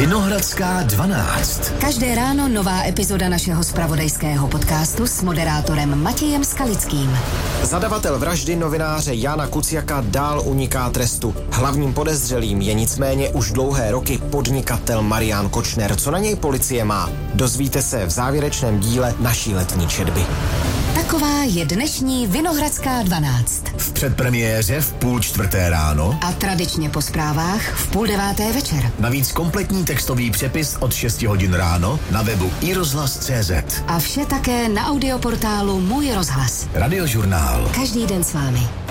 Vinohradská 12. Každé ráno nová epizoda našeho zpravodajského podcastu s moderátorem Matějem Skalickým. Zadavatel vraždy novináře Jana Kuciaka dál uniká trestu. Hlavním podezřelým je nicméně už dlouhé roky podnikatel Marián Kočner. Co na něj policie má? Dozvíte se v závěrečném díle naší letní četby. Taková je dnešní Vinohradská 12. V předpremiéře v 3:30 ráno A tradičně po zprávách v 8:30 večer. navíc kompletní textový přepis od 6 hodin ráno na webu iRozhlas.cz. A vše také na audioportálu Můj rozhlas. Radiožurnál. Každý den s vámi.